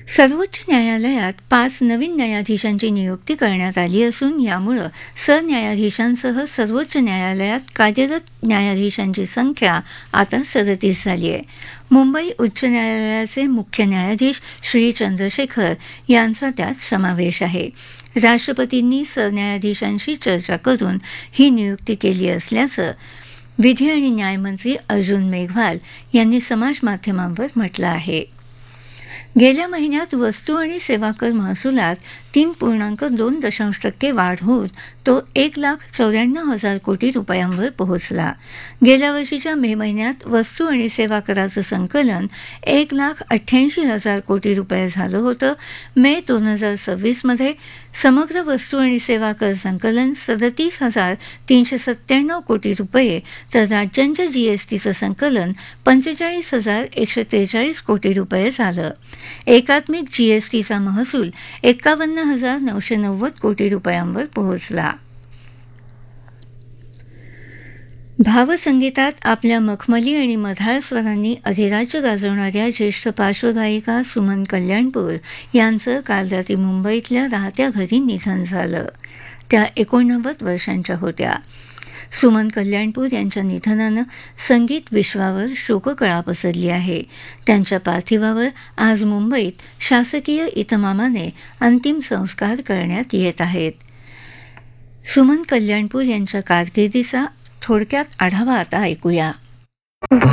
सर्वोच्च न्यायालयात 5 नवीन न्यायाधीशांची नियुक्ती करण्यात आली असून यामुळे सरन्यायाधीशांसह सर्वोच्च न्यायालयात कार्यरत न्यायाधीशांची संख्या आता 37 झाली आहे. मुंबई उच्च न्यायालयाचे मुख्य न्यायाधीश श्री चंद्रशेखर यांचा त्यात समावेश आहे. राष्ट्रपतींनी सरन्यायाधीशांशी चर्चा करून ही नियुक्ती केली असल्याचं विधी आणि न्यायमंत्री अर्जुन मेघवाल यांनी समाजमाध्यमांवर म्हटलं आहे. गेल्या महिन्यात वस्तू आणि सेवा कर महसुलात 3.2% वाढ होऊन तो 1,94,000 कोटी रुपयांवर पोहोचला. गेल्या वर्षीच्या मे महिन्यात वस्तू आणि सेवा कराचं संकलन 1,88,000 कोटी रुपये झालं होतं. मे 2026 मध्ये समग्र वस्तू आणि सेवा कर संकलन 37,397 कोटी रुपये तर राज्यांच्या जीएसटीचं संकलन 45,143 कोटी रुपये झालं. एकात्मिक जीएसटीचा महसूल 51,990 कोटी रुपयांवर पोहोचला. भावसंगीतात आपल्या मखमली आणि मधाळ स्वरांनी अधिराज्य गाजवणाऱ्या ज्येष्ठ पार्श्वगायिका सुमन कल्याणपूर यांचं काल रात्री मुंबईतल्या राहत्या घरी निधन झालं. त्या 89 वर्षांच्या होत्या. सुमन कल्याणपूर यांच्या निधनानं संगीत विश्वावर शोककळा पसरली आहे. त्यांच्या पार्थिवावर आज मुंबईत शासकीय इतमामाने अंतिम संस्कार करण्यात येत आहेत. सुमन कल्याणपूर यांच्या कारकिर्दीचा थोडक्यात आढावा आता ऐकूया.